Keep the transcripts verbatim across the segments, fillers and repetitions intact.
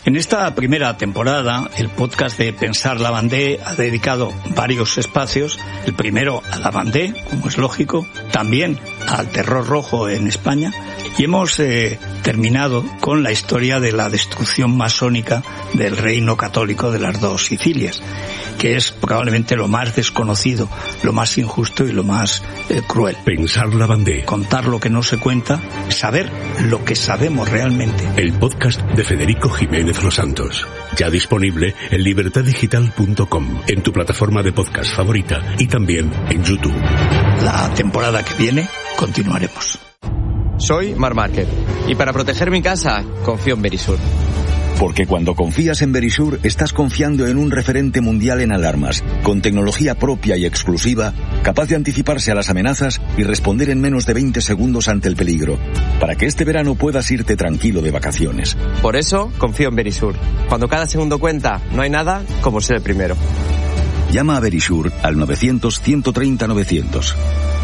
En esta primera temporada, el podcast de Pensar Lavandé ha dedicado varios espacios. El primero a Lavandé, como es lógico, también al terror rojo en España. Y hemos eh, terminado con la historia de la destrucción masónica del reino católico de las dos Sicilias, que es probablemente lo más desconocido, lo más injusto y lo más eh, cruel. Pensar Lavandé. Contar lo que no se cuenta, saber lo que sabemos realmente. El podcast de Federico Jiménez Los Santos. Ya disponible en libertad digital punto com, en tu plataforma de podcast favorita y también en YouTube. La temporada que viene continuaremos. Soy Marc Márquez y para proteger mi casa confío en Verisur. Porque cuando confías en Verisur, estás confiando en un referente mundial en alarmas, con tecnología propia y exclusiva, capaz de anticiparse a las amenazas y responder en menos de veinte segundos ante el peligro, para que este verano puedas irte tranquilo de vacaciones. Por eso confío en Verisur. Cuando cada segundo cuenta, no hay nada como ser el primero. Llama a Verisur al novecientos, ciento treinta, novecientos.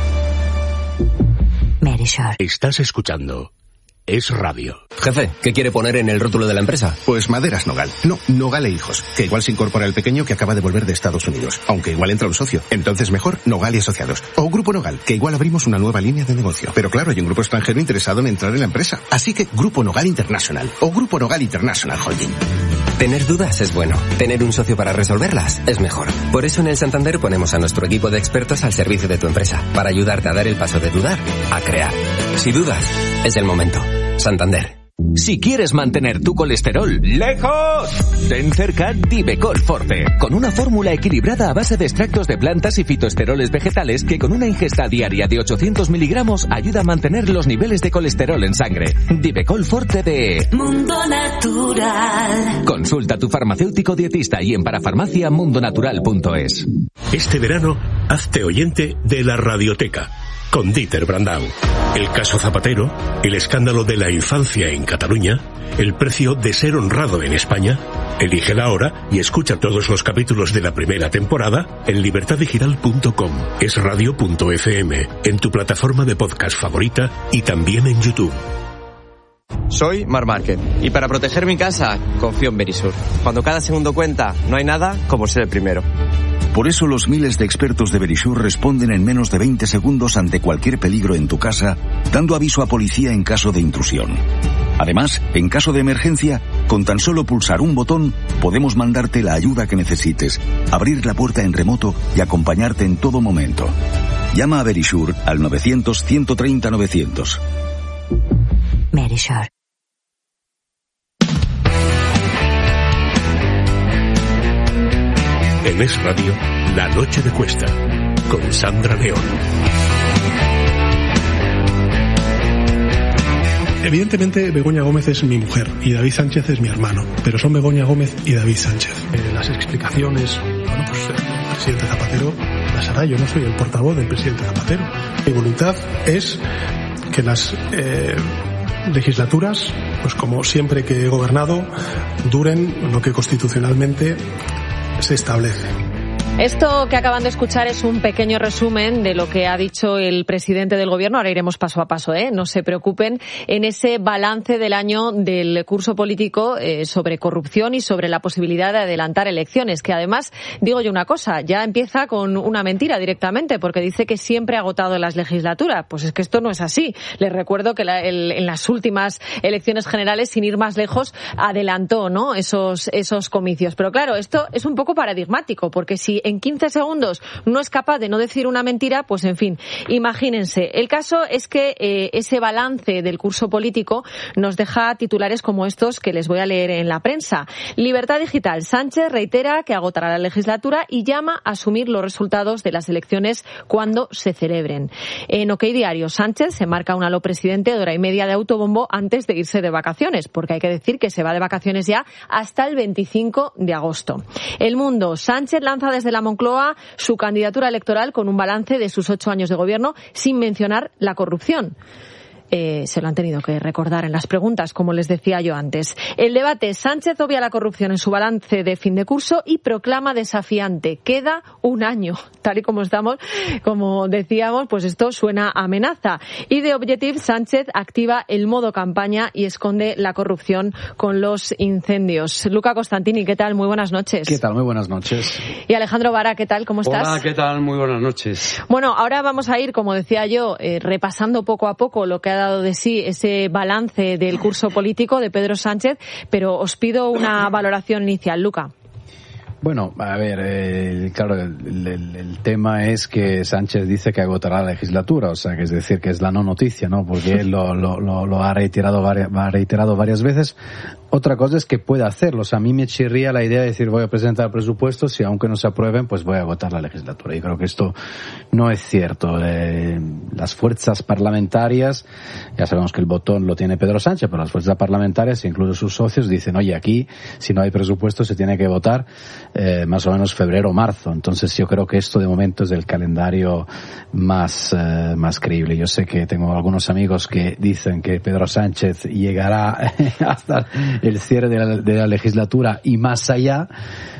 Verisur. Estás escuchando Es Radio. Jefe, ¿qué quiere poner en el rótulo de la empresa? Pues Maderas Nogal. No, Nogal e Hijos. Que igual se incorpora el pequeño que acaba de volver de Estados Unidos. Aunque igual entra un socio. Entonces mejor Nogal y Asociados. O Grupo Nogal, que igual abrimos una nueva línea de negocio. Pero claro, hay un grupo extranjero interesado en entrar en la empresa. Así que Grupo Nogal International. O Grupo Nogal International Holding. Tener dudas es bueno. Tener un socio para resolverlas es mejor. Por eso en el Santander ponemos a nuestro equipo de expertos al servicio de tu empresa. Para ayudarte a dar el paso de dudar a crear. Si dudas, es el momento. Santander. Si quieres mantener tu colesterol lejos, ten cerca Divecol Forte, con una fórmula equilibrada a base de extractos de plantas y fitoesteroles vegetales que con una ingesta diaria de ochocientos miligramos ayuda a mantener los niveles de colesterol en sangre. Divecol Forte de Mundo Natural. Consulta a tu farmacéutico dietista y en parafarmacia mundonatural punto es. Este verano, hazte oyente de la Radioteca, con Dieter Brandau. El caso Zapatero, el escándalo de la infancia en Cataluña, el precio de ser honrado en España. Elige la hora y escucha todos los capítulos de la primera temporada en libertad digital punto com, es radio punto efe eme, en tu plataforma de podcast favorita y también en YouTube. Soy Marc Márquez y para proteger mi casa confío en Verisur. Cuando cada segundo cuenta, no hay nada como ser el primero. Por eso los miles de expertos de Verisur responden en menos de veinte segundos ante cualquier peligro en tu casa, dando aviso a policía en caso de intrusión. Además, en caso de emergencia, con tan solo pulsar un botón, podemos mandarte la ayuda que necesites, abrir la puerta en remoto y acompañarte en todo momento. Llama a Verisur al novecientos, ciento treinta, novecientos. Verisur. En Es Radio, La Noche de Cuesta, con Sandra León. Evidentemente Begoña Gómez es mi mujer y David Sánchez es mi hermano, pero son Begoña Gómez y David Sánchez. Eh, las explicaciones, bueno, pues el presidente Zapatero las hará, yo no soy el portavoz del presidente Zapatero. Mi voluntad es que las eh, legislaturas, pues como siempre que he gobernado, duren lo que constitucionalmente se establece. Esto que acaban de escuchar es un pequeño resumen de lo que ha dicho el presidente del Gobierno. Ahora iremos paso a paso, ¿eh? No se preocupen, en ese balance del año del curso político eh, sobre corrupción y sobre la posibilidad de adelantar elecciones, que además, digo yo una cosa, ya empieza con una mentira directamente, porque dice que siempre ha agotado las legislaturas. Pues es que esto no es así. Les recuerdo que la, el, en las últimas elecciones generales, sin ir más lejos, adelantó, ¿no?, esos, esos comicios. Pero claro, esto es un poco paradigmático, porque si en quince segundos no es capaz de no decir una mentira, pues en fin, imagínense. El caso es que eh, ese balance del curso político nos deja titulares como estos que les voy a leer en la prensa. Libertad Digital. Sánchez reitera que agotará la legislatura y llama a asumir los resultados de las elecciones cuando se celebren. En OK Diario, Sánchez se marca un halo presidente de hora y media de autobombo antes de irse de vacaciones, porque hay que decir que se va de vacaciones ya hasta el veinticinco de agosto. El Mundo. Sánchez lanza desde la Moncloa su candidatura electoral con un balance de sus ocho años de gobierno sin mencionar la corrupción. eh, se lo han tenido que recordar en las preguntas, como les decía yo antes. El debate: Sánchez obvia la corrupción en su balance de fin de curso y proclama desafiante. Queda un año. Tal y como estamos, como decíamos, pues esto suena a amenaza. Y de Objective, Sánchez activa el modo campaña y esconde la corrupción con los incendios. Luca Costantini, ¿qué tal? Muy buenas noches. ¿Qué tal? Muy buenas noches. Y Alejandro Vara, ¿qué tal? ¿Cómo estás? Hola, ¿qué tal? Muy buenas noches. Bueno, ahora vamos a ir, como decía yo, eh, repasando poco a poco lo que ha dado de sí ese balance del curso político de Pedro Sánchez, pero os pido una valoración inicial. Luca. Bueno, a ver, eh, claro, el, el, el tema es que Sánchez dice que agotará la legislatura, o sea, que es decir, que es la no noticia, ¿no? Porque él lo, lo, lo, lo ha reiterado varias, ha reiterado varias veces. Otra cosa es que pueda hacerlo. O sea, a mí me chirría la idea de decir voy a presentar presupuestos y aunque no se aprueben, pues voy a agotar la legislatura. Y creo que esto no es cierto. Eh, las fuerzas parlamentarias, ya sabemos que el botón lo tiene Pedro Sánchez, pero las fuerzas parlamentarias, incluso sus socios, dicen, oye, aquí, si no hay presupuesto, se tiene que votar eh, más o menos febrero o marzo. Entonces yo creo que esto de momento es el calendario más, eh, más creíble. Yo sé que tengo algunos amigos que dicen que Pedro Sánchez llegará hasta el cierre de la, de la legislatura y más allá,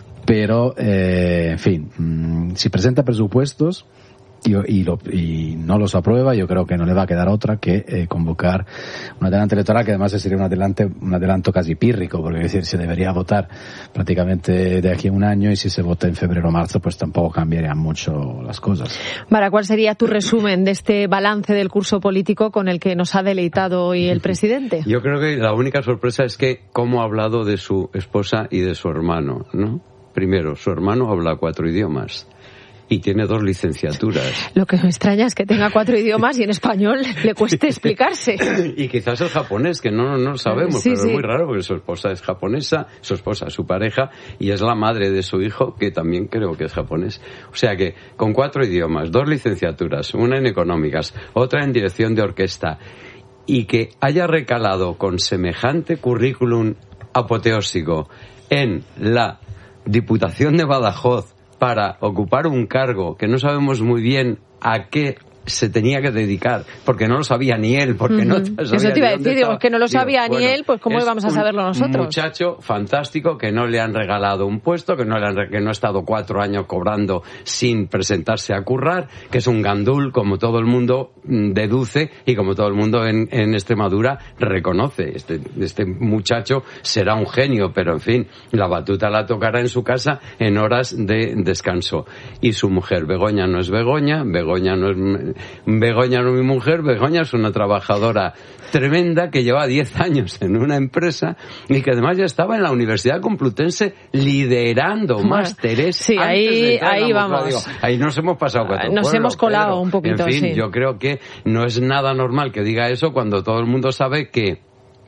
pero eh, en fin, mmm, si presenta presupuestos y, y, lo, y no los aprueba, yo creo que no le va a quedar otra que eh, convocar un adelante electoral, que además sería un adelante, un adelanto casi pírrico, porque es decir, se debería votar prácticamente de aquí a un año, y si se vota en febrero o marzo, pues tampoco cambiarían mucho las cosas. Vara, ¿cuál sería tu resumen de este balance del curso político con el que nos ha deleitado hoy el presidente? Yo creo que la única sorpresa es que cómo ha hablado de su esposa y de su hermano, ¿no? Primero, su hermano habla cuatro idiomas y tiene dos licenciaturas. Lo que me extraña es que tenga cuatro idiomas y en español le cueste explicarse. Y quizás el japonés, que no, no lo sabemos, sí, pero sí. Es muy raro porque su esposa es japonesa, su esposa, su pareja, y es la madre de su hijo, que también creo que es japonés. O sea que con cuatro idiomas, dos licenciaturas, una en económicas, otra en dirección de orquesta, y que haya recalado con semejante currículum apoteósico en la Diputación de Badajoz, para ocupar un cargo que no sabemos muy bien a qué se tenía que dedicar, porque no lo sabía ni él, porque uh-huh. no sabía. Eso te iba a decir, digo, es que no lo sabía digo, ni bueno, él, pues cómo íbamos a saberlo nosotros. Un muchacho fantástico que no le han regalado un puesto, que no le han, que no ha estado cuatro años cobrando sin presentarse a currar, que es un gandul, como todo el mundo deduce y como todo el mundo en, en Extremadura reconoce. Este, este muchacho será un genio, pero en fin, la batuta la tocará en su casa en horas de descanso. Y su mujer, Begoña, no es Begoña, Begoña no es Begoña no es mi mujer, Begoña es una trabajadora tremenda que lleva diez años en una empresa y que además ya estaba en la Universidad Complutense liderando másteres. Sí, ahí, ahí vamos. Digo, ahí nos hemos pasado cuatro Nos pueblos, hemos colado Pedro. un poquito, En fin, sí. yo creo que no es nada normal que diga eso cuando todo el mundo sabe que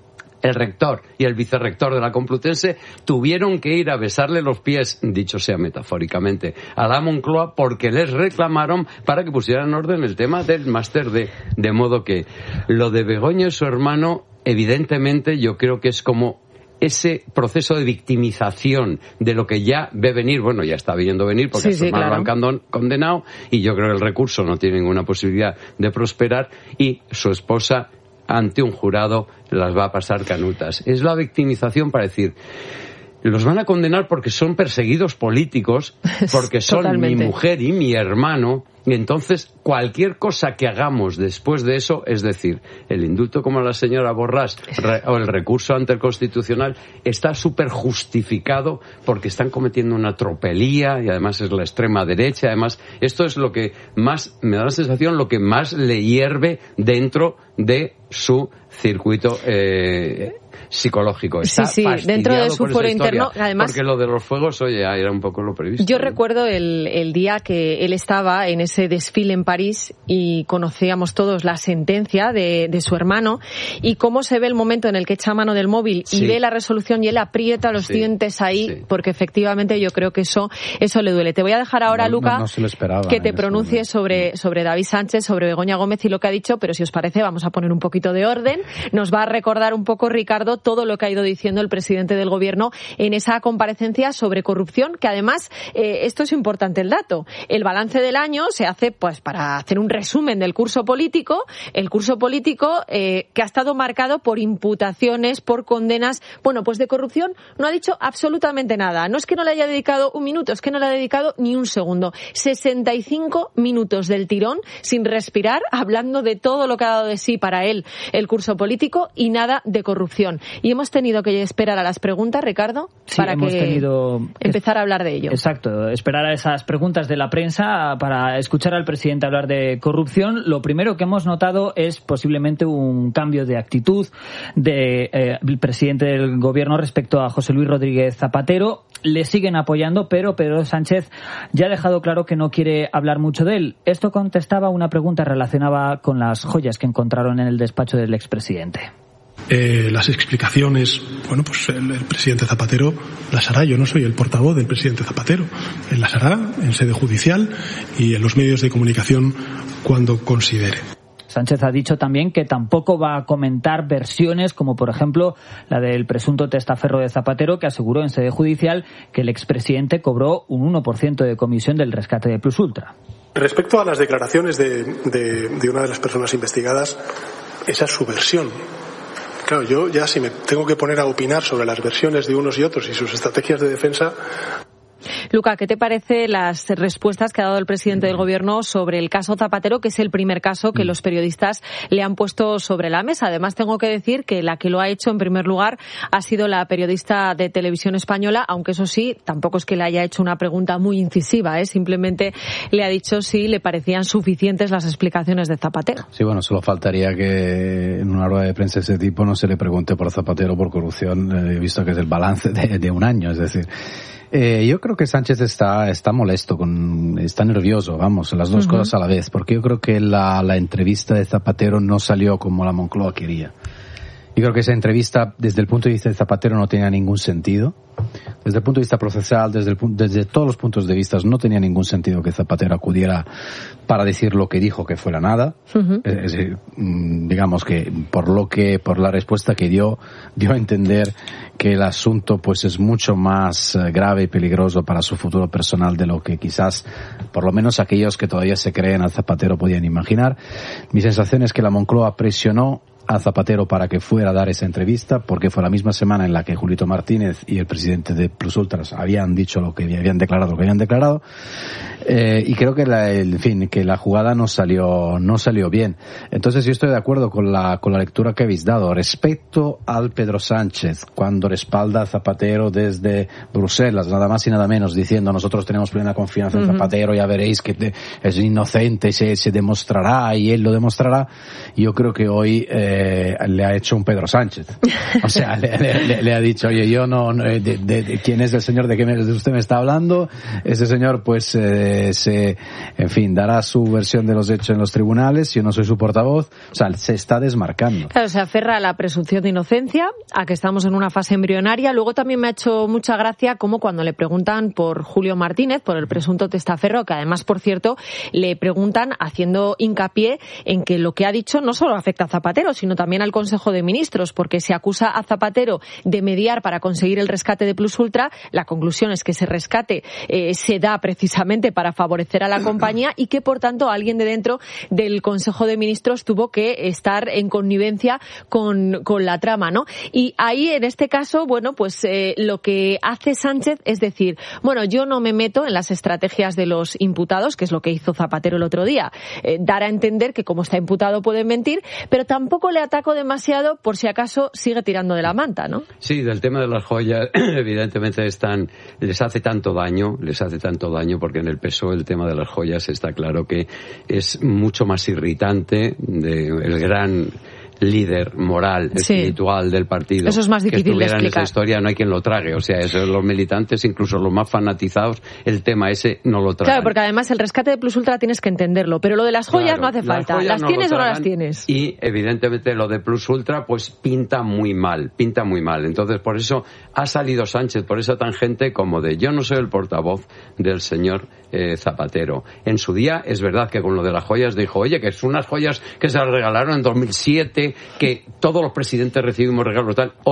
el rector y el vicerrector de la Complutense tuvieron que ir a besarle los pies, dicho sea metafóricamente, a la Moncloa porque les reclamaron para que pusieran en orden el tema del máster D. De modo que lo de Begoña y su hermano, evidentemente, yo creo que es como ese proceso de victimización de lo que ya ve venir, bueno, ya está viendo venir porque sí, a su sí, hermano claro. lo han condenado y yo creo que el recurso no tiene ninguna posibilidad de prosperar y su esposa ante un jurado las va a pasar canutas. Es la victimización para decir, los van a condenar porque son perseguidos políticos, porque son Totalmente. Mi mujer y mi hermano, y entonces cualquier cosa que hagamos después de eso, es decir, el indulto como la señora Borràs re, o el recurso ante el Constitucional, está súper justificado porque están cometiendo una tropelía y además es la extrema derecha. Además, esto es lo que más, me da la sensación, lo que más le hierve dentro de su circuito eh, psicológico. Está sí, sí, dentro de su foro interno. Además, porque lo de los fuegos, oye, era un poco lo previsto. Yo ¿no? recuerdo el, el día que él estaba en ese desfile en París y conocíamos todos la sentencia de, de su hermano y cómo se ve el momento en el que echa mano del móvil y sí. ve la resolución y él aprieta los sí, dientes ahí sí. porque efectivamente yo creo que eso eso le duele. Te voy a dejar ahora, no, Luca, no, no se lo esperaba, que te pronuncies sobre, sobre David Sánchez, sobre Begoña Gómez y lo que ha dicho, pero si os parece vamos a poner un poquito de orden. Nos va a recordar un poco, Ricardo, todo lo que ha ido diciendo el presidente del Gobierno en esa comparecencia sobre corrupción, que además, eh, esto es importante el dato, el balance del año se hace pues para hacer un resumen del curso político, el curso político eh, que ha estado marcado por imputaciones, por condenas, bueno, pues de corrupción no ha dicho absolutamente nada. No es que no le haya dedicado un minuto, es que no le ha dedicado ni un segundo. sesenta y cinco minutos del tirón, sin respirar, hablando de todo lo que ha dado de sí para él el curso político y nada de corrupción. Y hemos tenido que esperar a las preguntas, Ricardo, sí, para hemos que tenido... empezar a hablar de ello. Exacto, esperar a esas preguntas de la prensa para escuchar al presidente hablar de corrupción. Lo primero que hemos notado es posiblemente un cambio de actitud del de, eh, presidente del gobierno respecto a José Luis Rodríguez Zapatero. Le siguen apoyando, pero Pedro Sánchez ya ha dejado claro que no quiere hablar mucho de él. Esto contestaba una pregunta relacionada con las joyas que encontraron en el despacho del expresidente. Eh, las explicaciones, bueno, pues el, el presidente Zapatero las hará. Yo no soy el portavoz del presidente Zapatero. Él las hará en sede judicial y en los medios de comunicación cuando considere. Sánchez ha dicho también que tampoco va a comentar versiones como, por ejemplo, la del presunto testaferro de Zapatero, que aseguró en sede judicial que el expresidente cobró un uno por ciento de comisión del rescate de Plus Ultra. Respecto a las declaraciones de, de, de una de las personas investigadas, esa es su versión. Claro, yo ya si me tengo que poner a opinar sobre las versiones de unos y otros y sus estrategias de defensa... Luca, ¿qué te parece las respuestas que ha dado el presidente del gobierno sobre el caso Zapatero, que es el primer caso que los periodistas le han puesto sobre la mesa? Además, tengo que decir que la que lo ha hecho en primer lugar ha sido la periodista de Televisión Española, aunque eso sí, tampoco es que le haya hecho una pregunta muy incisiva, ¿eh? Simplemente le ha dicho si le parecían suficientes las explicaciones de Zapatero. Sí, bueno, solo faltaría que en una rueda de prensa de ese tipo no se le pregunte por Zapatero por corrupción, he eh, visto que es el balance de, de un año, es decir... Eh, yo creo que Sánchez está está molesto, con, está nervioso, vamos, las dos uh-huh. cosas a la vez, porque yo creo que la, la entrevista de Zapatero no salió como la Moncloa quería. Yo creo que esa entrevista, desde el punto de vista de Zapatero, no tenía ningún sentido. Desde el punto de vista procesal, desde, el, desde todos los puntos de vista, no tenía ningún sentido que Zapatero acudiera para decir lo que dijo, que fuera nada. Uh-huh. Es decir, digamos que por lo que, por la respuesta que dio, dio a entender que el asunto pues es mucho más grave y peligroso para su futuro personal de lo que quizás, por lo menos aquellos que todavía se creen al Zapatero podían imaginar. Mi sensación es que la Moncloa presionó a Zapatero para que fuera a dar esa entrevista, porque fue la misma semana en la que Julito Martínez y el presidente de Plus Ultras habían dicho lo que habían declarado, lo que habían declarado, eh, y creo que la, en fin, que la jugada no salió, no salió bien. Entonces yo estoy de acuerdo con la, con la lectura que habéis dado. Respecto al Pedro Sánchez, cuando respalda a Zapatero desde Bruselas, nada más y nada menos, diciendo nosotros tenemos plena confianza en uh-huh. Zapatero, ya veréis que te, es inocente y se, se demostrará y él lo demostrará. Yo creo que hoy, eh, le ha hecho un Pedro Sánchez. O sea, le, le, le ha dicho, oye, yo no, no de, de, de quién es el señor de que me, de usted me está hablando. Ese señor, pues, eh, se, en fin, dará su versión de los hechos en los tribunales. Yo no soy su portavoz. O sea, se está desmarcando. Claro, se aferra a la presunción de inocencia, a que estamos en una fase embrionaria. Luego también me ha hecho mucha gracia como cuando le preguntan por Julio Martínez, por el presunto testaferro, que además, por cierto, le preguntan haciendo hincapié en que lo que ha dicho no solo afecta a Zapatero, sino también al Consejo de Ministros, porque se acusa a Zapatero de mediar para conseguir el rescate de Plus Ultra. La conclusión es que ese rescate eh, se da precisamente para favorecer a la compañía y que, por tanto, alguien de dentro del Consejo de Ministros tuvo que estar en connivencia con, con la trama, ¿no? Y ahí, en este caso, bueno, pues eh, lo que hace Sánchez es decir, bueno, yo no me meto en las estrategias de los imputados, que es lo que hizo Zapatero el otro día, eh, dar a entender que como está imputado pueden mentir, pero tampoco le ataco demasiado por si acaso sigue tirando de la manta, ¿no? Sí, del tema de las joyas, evidentemente están, les hace tanto daño, les hace tanto daño porque en el P S O E el tema de las joyas está claro que es mucho más irritante de el gran líder moral, sí. espiritual del partido. Eso es más difícil que estuviera de explicar. en esa historia, no hay quien lo trague. O sea, eso, los militantes, incluso los más fanatizados, el tema ese no lo tragan. Claro, porque además el rescate de Plus Ultra tienes que entenderlo, pero lo de las joyas claro, no hace falta. ¿Las, las no tienes o no las tienes? Y evidentemente lo de Plus Ultra pues pinta muy mal, pinta muy mal. Entonces por eso ha salido Sánchez por esa tangente como de yo no soy el portavoz del señor eh, Zapatero. En su día es verdad que con lo de las joyas dijo, oye, que son unas joyas que se las regalaron en dos mil siete, que todos los presidentes recibimos regalos tal. Hoy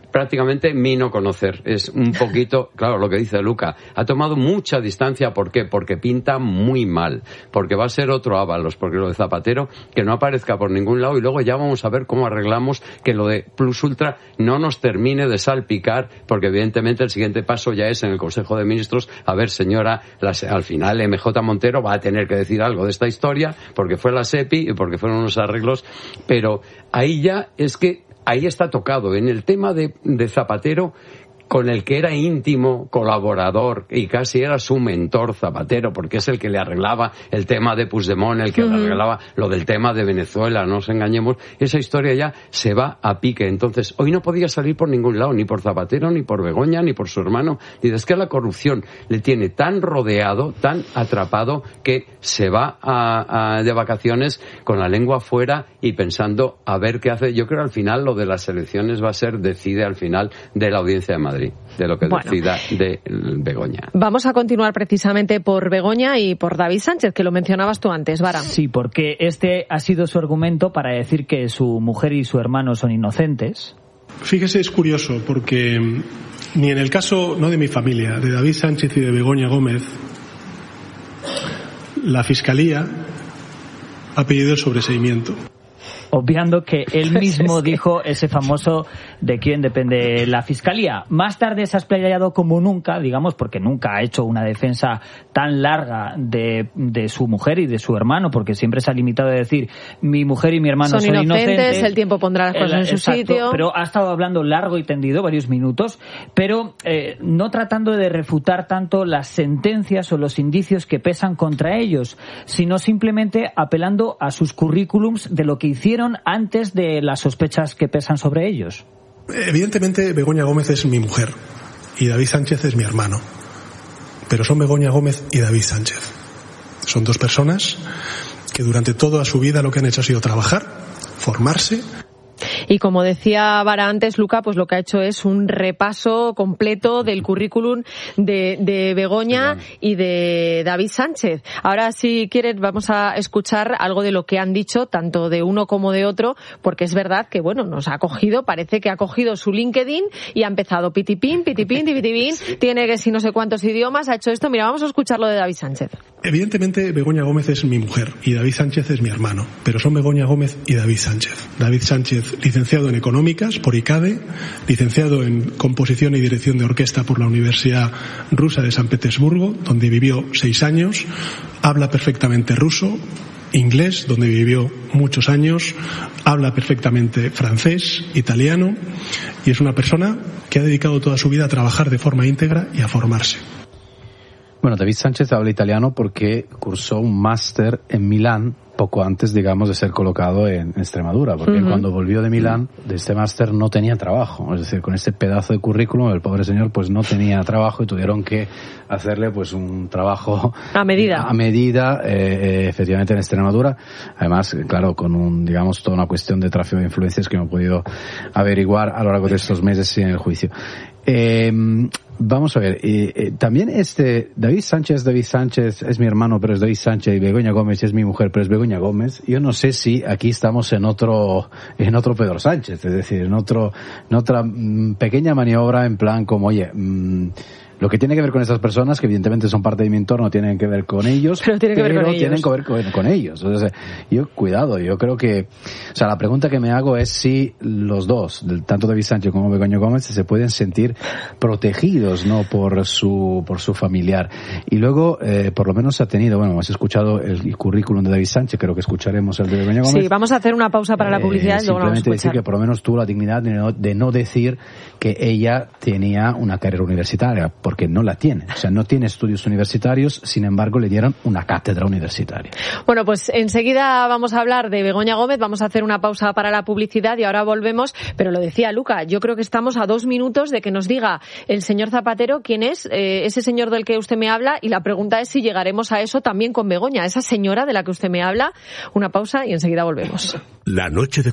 prácticamente mi no conocer. Es un poquito, claro, lo que dice Luca, ha tomado mucha distancia. ¿Por qué? Porque pinta muy mal, porque va a ser otro Ábalos, porque lo de Zapatero, que no aparezca por ningún lado, y luego ya vamos a ver cómo arreglamos que lo de Plus Ultra no nos termine de salpicar, porque evidentemente el siguiente paso ya es en el Consejo de Ministros. A ver, señora, las, al final M J Montero va a tener que decir algo de esta historia, porque fue la SEPI y porque fueron unos arreglos, pero ahí ya es que ahí está tocado. En el tema de, de Zapatero, con el que era íntimo colaborador y casi era su mentor Zapatero, porque es el que le arreglaba el tema de Puigdemont, el que uh-huh. le arreglaba lo del tema de Venezuela, no nos engañemos, esa historia ya se va a pique. Entonces, hoy no podía salir por ningún lado, ni por Zapatero, ni por Begoña, ni por su hermano. Dice, es que la corrupción le tiene tan rodeado, tan atrapado, que se va a, a, de vacaciones con la lengua afuera y pensando a ver qué hace. Yo creo que al final lo de las elecciones va a ser, decide al final de la Audiencia de Madrid, de lo que bueno, decida de Begoña. Vamos a continuar precisamente por Begoña y por David Sánchez, que lo mencionabas tú antes, Vara. Sí, porque este ha sido su argumento para decir que su mujer y su hermano son inocentes. Fíjese, es curioso, porque ni en el caso, no de mi familia, de David Sánchez y de Begoña Gómez, la Fiscalía ha pedido el sobreseimiento. Obviando que él mismo dijo ese famoso de quién depende la Fiscalía. Más tarde se ha explayado como nunca, digamos, porque nunca ha hecho una defensa tan larga de, de su mujer y de su hermano, porque siempre se ha limitado a decir mi mujer y mi hermano son, son inocentes, inocentes, el tiempo pondrá las cosas el, en su exacto, sitio. Pero ha estado hablando largo y tendido, varios minutos, pero eh, no tratando de refutar tanto las sentencias o los indicios que pesan contra ellos, sino simplemente apelando a sus currículums de lo que hicieron antes de las sospechas que pesan sobre ellos. Evidentemente Begoña Gómez es mi mujer y David Sánchez es mi hermano, pero son Begoña Gómez y David Sánchez. Son dos personas que durante toda su vida lo que han hecho ha sido trabajar, formarse. Y como decía Vara antes, Luca, pues lo que ha hecho es un repaso completo del currículum de, de Begoña y de David Sánchez. Ahora, si quieres, vamos a escuchar algo de lo que han dicho, tanto de uno como de otro, porque es verdad que, bueno, nos ha cogido, parece que ha cogido su LinkedIn y ha empezado pitipín, pitipín, pitipín, tiene que si no sé cuántos idiomas, ha hecho esto. Mira, vamos a escuchar lo de David Sánchez. Evidentemente, Begoña Gómez es mi mujer y David Sánchez es mi hermano, pero son Begoña Gómez y David Sánchez. David Sánchez, licenciado en Económicas por I C A D E, licenciado en Composición y Dirección de Orquesta por la Universidad Rusa de San Petersburgo, donde vivió seis años, habla perfectamente ruso, inglés, donde vivió muchos años, habla perfectamente francés, italiano, y es una persona que ha dedicado toda su vida a trabajar de forma íntegra y a formarse. Bueno, David Sánchez habla italiano porque cursó un máster en Milán poco antes, digamos, de ser colocado en Extremadura, porque uh-huh. cuando volvió de Milán, de este máster, no tenía trabajo. Es decir, con ese pedazo de currículum, el pobre señor pues no tenía trabajo y tuvieron que hacerle pues un trabajo a medida, a medida eh, eh, efectivamente en Extremadura. Además, claro, con un, digamos, toda una cuestión de tráfico de influencias que no he podido averiguar a lo largo de estos meses en el juicio. Eh, vamos a ver, eh, eh, también este David Sánchez, David Sánchez es mi hermano, pero es David Sánchez, y Begoña Gómez es mi mujer, pero es Begoña Gómez. Yo no sé si aquí estamos en otro, en otro Pedro Sánchez, es decir, en otro, en otra mm, pequeña maniobra en plan como, oye, mmm, lo que tiene que ver con estas personas, que evidentemente son parte de mi entorno, tienen que ver con ellos, pero, tiene que pero ver con tienen ellos. que ver con, con ellos. Entonces, yo, cuidado, yo creo que, o sea, la pregunta que me hago es si los dos, tanto David Sánchez como Begoña Gómez, se pueden sentir protegidos, ¿no?, por su, por su familiar. Y luego, eh, por lo menos ha tenido, bueno, hemos escuchado el, el currículum de David Sánchez, creo que escucharemos el de Begoña Gómez. Sí, vamos a hacer una pausa para la publicidad eh, y luego vamos a simplemente escuchar. decir que por lo menos tuvo la dignidad de no, de no decir que ella tenía una carrera universitaria, porque no la tiene. O sea, no tiene estudios universitarios, sin embargo, le dieron una cátedra universitaria. Bueno, pues enseguida vamos a hablar de Begoña Gómez, vamos a hacer una pausa para la publicidad y ahora volvemos, pero lo decía Luca, yo creo que estamos a dos minutos de que nos diga el señor Zapatero quién es eh, ese señor del que usted me habla, y la pregunta es si llegaremos a eso también con Begoña, esa señora de la que usted me habla. Una pausa y enseguida volvemos. La noche de